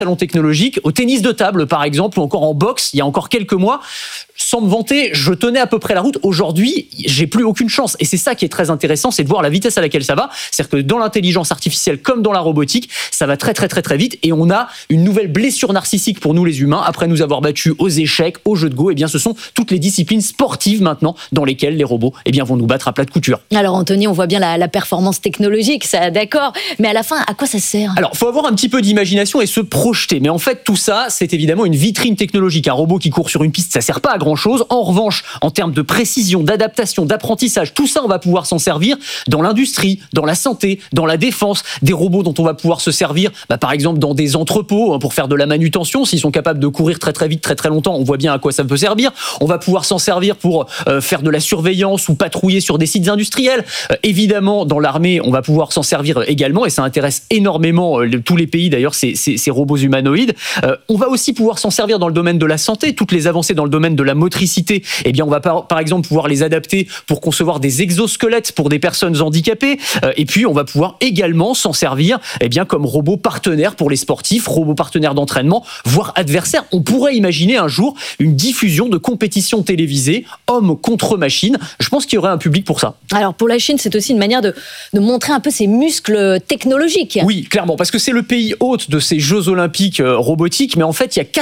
salons technologiques, au tennis de table par exemple, ou encore en boxe, il y a encore quelques mois, sans me vanter, je tenais à peu près la route. Aujourd'hui, j'ai plus aucune chance. Et c'est ça qui est très intéressant, c'est de voir la vitesse à laquelle ça va. C'est-à-dire que dans l'intelligence artificielle comme dans la robotique, ça va très très très très vite. Et on a une nouvelle blessure narcissique pour nous les humains. Après nous avoir battus aux échecs, aux jeux de go, eh bien ce sont toutes les disciplines sportives maintenant dans lesquelles les robots vont nous battre à plat de couture. Alors Anthony, on voit bien la performance technologique, ça d'accord. Mais à la fin, à quoi ça sert ? Alors, faut avoir un petit peu d'imagination et se projeter. Mais en fait, tout ça, c'est évidemment une vitrine technologique. Un robot qui court sur une piste, ça sert pas à grand-chose. En revanche, en termes de précision, d'adaptation, d'apprentissage, tout ça, on va pouvoir s'en servir dans l'industrie, dans la santé, dans la défense. Des robots dont on va pouvoir se servir, par exemple, dans des entrepôts pour faire de la manutention. S'ils sont capables de courir très très vite, très très longtemps, on voit bien à quoi ça peut servir. On va pouvoir s'en servir pour faire de la surveillance ou patrouiller sur des sites industriels. Évidemment, dans l'armée, on va pouvoir s'en servir également, et ça intéresse énormément tous les pays d'ailleurs, ces robots humanoïdes. On va aussi pouvoir s'en servir dans le domaine de la santé. Toutes les avancées dans le domaine de la motricité, on va par exemple pouvoir les adapter pour concevoir des exosquelettes pour des personnes handicapées. Et puis on va pouvoir également s'en servir comme robot partenaire pour les sportifs, robot partenaire d'entraînement, voire adversaire. On pourrait imaginer un jour une diffusion de compétitions télévisées, hommes contre machines. Je pense qu'il y aurait un public pour ça. Alors pour la Chine, c'est aussi une manière de montrer un peu ses muscles technologiques. Oui, clairement, parce que c'est le pays hôte de ces Jeux Olympiques robotiques, mais en fait, il y a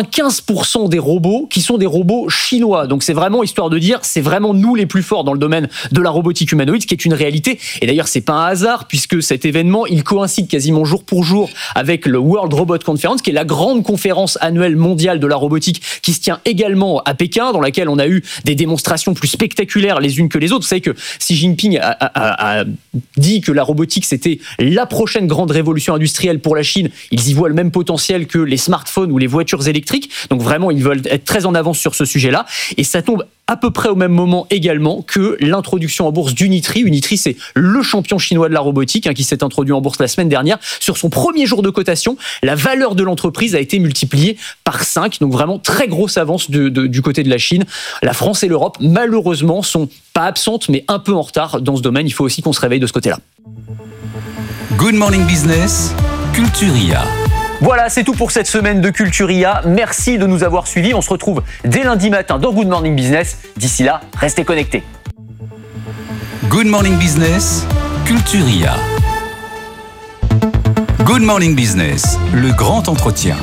95% des robots qui sont des robots chinois. Donc c'est vraiment histoire de dire, c'est vraiment nous les plus forts dans le domaine de la robotique humanoïde, ce qui est une réalité. Et d'ailleurs, c'est pas un hasard, puisque cet événement, il coïncide quasiment jour pour jour avec le World Robot Conference, qui est la grande conférence annuelle mondiale de la robotique, qui se tient également à Pékin, dans laquelle on a eu des démonstrations plus spectaculaires les unes que les autres. Vous savez que Xi Jinping a dit que la robotique, c'était la prochaine grande révolution industrielle pour la Chine. Ils y voient le même potentiel que les smartphones ou les voitures électriques. Donc vraiment, ils veulent être très en avance sur ce sujet-là. Et ça tombe à peu près au même moment également que l'introduction en bourse d'Unitree. Unitree, c'est le champion chinois de la robotique qui s'est introduit en bourse la semaine dernière. Sur son premier jour de cotation, la valeur de l'entreprise a été multipliée par 5. Donc vraiment, très grosse avance du côté de la Chine. La France et l'Europe, malheureusement, sont pas absentes, mais un peu en retard dans ce domaine. Il faut aussi qu'on se réveille de ce côté-là. Good Morning Business, Culturia. Voilà, c'est tout pour cette semaine de Culturia. Merci de nous avoir suivis. On se retrouve dès lundi matin dans Good Morning Business. D'ici là, restez connectés. Good Morning Business, Culturia. Good Morning Business, le grand entretien.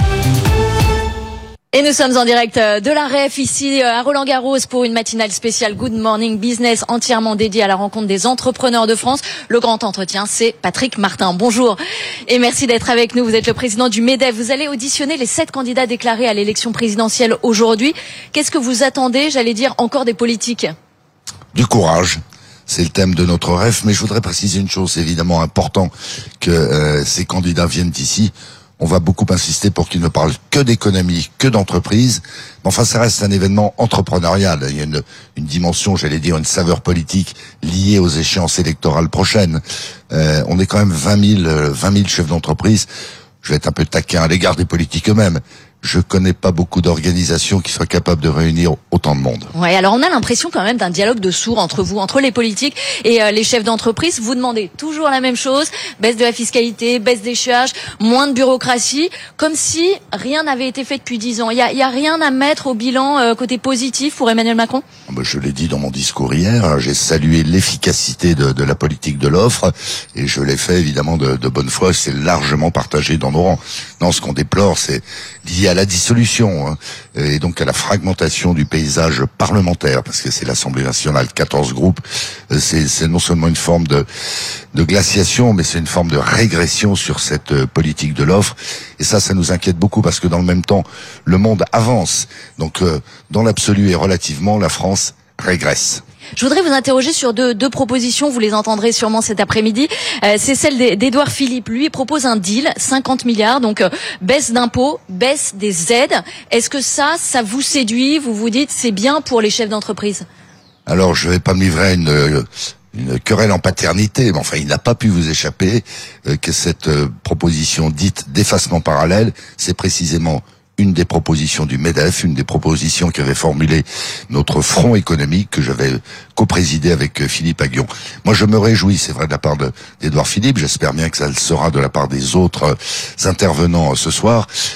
Et nous sommes en direct de la REF ici à Roland-Garros pour une matinale spéciale Good Morning Business entièrement dédiée à la rencontre des entrepreneurs de France. Le grand entretien, c'est Patrick Martin. Bonjour et merci d'être avec nous. Vous êtes le président du MEDEF. Vous allez auditionner les 7 candidats déclarés à l'élection présidentielle aujourd'hui. Qu'est-ce que vous attendez, j'allais dire, encore des politiques ? Du courage. C'est le thème de notre REF, mais je voudrais préciser une chose. C'est évidemment important que ces candidats viennent ici. On va beaucoup insister pour qu'ils ne parlent que d'économie, que d'entreprise. Mais enfin, ça reste un événement entrepreneurial. Il y a une dimension, j'allais dire, une saveur politique liée aux échéances électorales prochaines. On est quand même 20 000 chefs d'entreprise. Je vais être un peu taquin à l'égard des politiques eux-mêmes. Je connais pas beaucoup d'organisations qui soient capables de réunir autant de monde. Ouais, alors on a l'impression quand même d'un dialogue de sourds entre vous, entre les politiques et les chefs d'entreprise. Vous demandez toujours la même chose, baisse de la fiscalité, baisse des charges, moins de bureaucratie, comme si rien n'avait été fait depuis 10 ans. Il y a rien à mettre au bilan côté positif pour Emmanuel Macron ? Je l'ai dit dans mon discours hier, j'ai salué l'efficacité de la politique de l'offre et je l'ai fait évidemment de bonne foi, c'est largement partagé dans nos rangs. Non, ce qu'on déplore, c'est lié à la dissolution et donc à la fragmentation du paysage parlementaire, parce que c'est l'Assemblée nationale, 14 groupes, c'est non seulement une forme de glaciation, mais c'est une forme de régression sur cette politique de l'offre, et ça nous inquiète beaucoup, parce que dans le même temps, le monde avance, donc dans l'absolu et relativement, la France régresse. Je voudrais vous interroger sur deux propositions, vous les entendrez sûrement cet après-midi. C'est celle d'Édouard Philippe. Lui, il propose un deal, 50 milliards, donc baisse d'impôts, baisse des aides. Est-ce que ça vous séduit ? Vous vous dites, c'est bien pour les chefs d'entreprise ? Alors, je vais pas me livrer à une querelle en paternité, mais enfin, il n'a pas pu vous échapper que cette proposition dite d'effacement parallèle, c'est précisément une des propositions du MEDEF, une des propositions qu'avait formulé notre front économique que j'avais co-présidé avec Philippe Aghion. Moi, je me réjouis, c'est vrai, de la part d'Édouard Philippe, j'espère bien que ça le sera de la part des autres intervenants ce soir,